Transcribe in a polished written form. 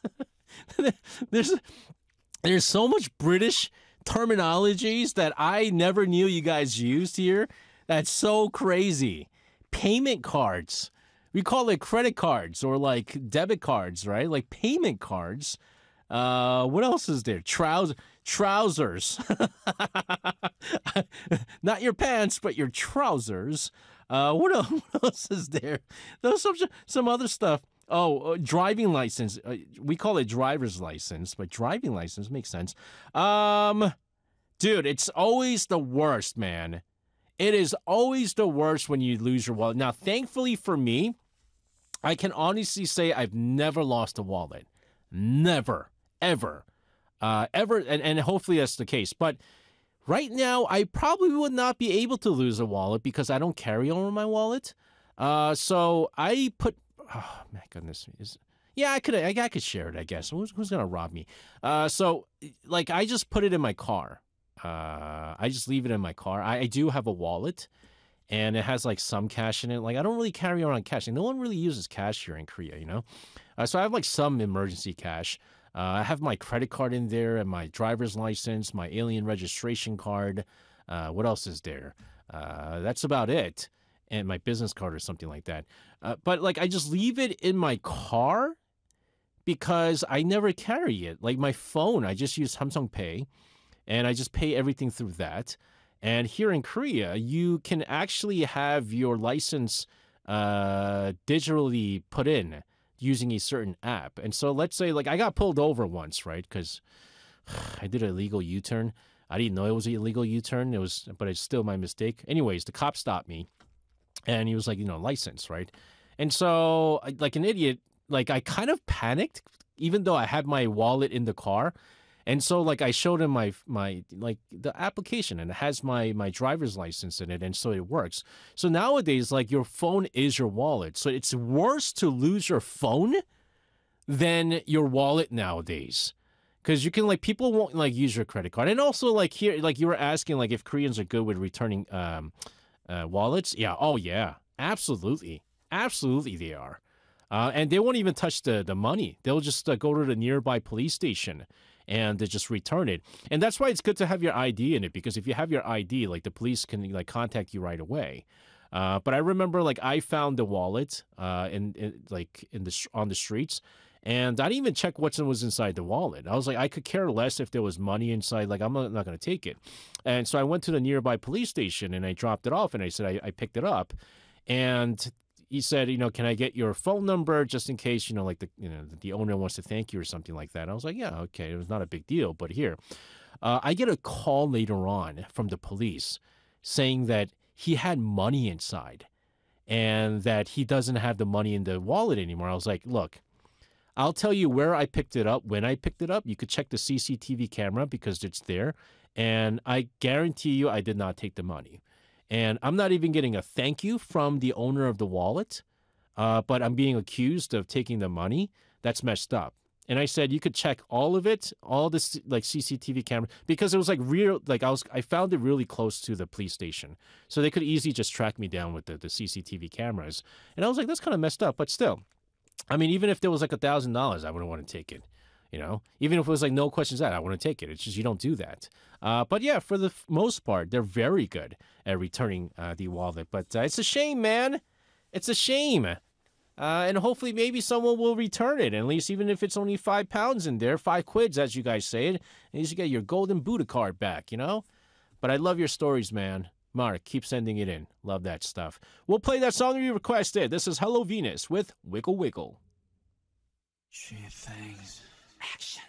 there's there's so much British terminologies that I never knew you guys used here. That's so crazy. Payment cards. We call it credit cards or like debit cards, right? Like payment cards. What else is there? Trousers. Not your pants, but your trousers. What else is there? There's some other stuff. Oh, driving license. We call it driver's license, but driving license makes sense. Dude, it's always the worst, man. It is always the worst when you lose your wallet. Now, thankfully for me, I can honestly say I've never lost a wallet. Never, ever, ever, and hopefully that's the case. But right now, I probably would not be able to lose a wallet because I don't carry on my wallet. So I put. Oh my goodness! Yeah, I could share it. I guess who's gonna rob me? So like I just put it in my car. I just leave it in my car. I do have a wallet, and it has like some cash in it. Like I don't really carry around cash, and no one really uses cash here in Korea, you know. So I have like some emergency cash. I have my credit card in there, and my driver's license, my alien registration card. What else is there? That's about it. And my business card or something like that. But like I just leave it in my car because I never carry it. Like my phone, I just use Samsung Pay, and I just pay everything through that. And here in Korea, you can actually have your license digitally put in using a certain app. And so let's say like I got pulled over once, right? Because I did an illegal U-turn. I didn't know it was an illegal U-turn. But it's still my mistake. Anyways, the cop stopped me. And he was like, license, right? And so, like an idiot, like I kind of panicked, even though I had my wallet in the car. And so, like I showed him my like the application, and it has my driver's license in it, and so it works. So nowadays, like your phone is your wallet. So it's worse to lose your phone than your wallet nowadays. Because you can like people won't like use your credit card, and also like here, like you were asking, like if Koreans are good with returning wallets. Yeah. Oh, yeah. Absolutely. Absolutely, they are. And they won't even touch the money. They'll just go to the nearby police station and they just return it. And that's why it's good to have your ID in it, because if you have your ID, like the police can like contact you right away. But I remember like I found the wallet on the streets. And I didn't even check what was inside the wallet. I was like, I could care less if there was money inside. Like, I'm not going to take it. And so I went to the nearby police station and I dropped it off. And I said, I picked it up. And he said, can I get your phone number just in case, like the owner wants to thank you or something like that. And I was like, yeah, okay. It was not a big deal. But here, I get a call later on from the police saying that he had money inside and that he doesn't have the money in the wallet anymore. I was like, look, I'll tell you where I picked it up, when I picked it up. You could check the CCTV camera because it's there. And I guarantee you I did not take the money. And I'm not even getting a thank you from the owner of the wallet, but I'm being accused of taking the money. That's messed up. And I said, you could check all of it, all this like CCTV camera, because it was like real, like I found it really close to the police station. So they could easily just track me down with the CCTV cameras. And I was like, that's kind of messed up, but still. I mean, even if there was like $1,000, I wouldn't want to take it. Even if it was like no questions asked, I want to take it. It's just you don't do that. But yeah, for the most part, they're very good at returning the wallet. But it's a shame, man. It's a shame. And hopefully maybe someone will return it. At least even if it's only £5 in there, 5 quids, as you guys say it. At least you get your golden Buddha card back, But I love your stories, man. Mark, keep sending it in. Love that stuff. We'll play that song you requested. This is Hello Venus with Wiggle Wiggle. She thinks. Action.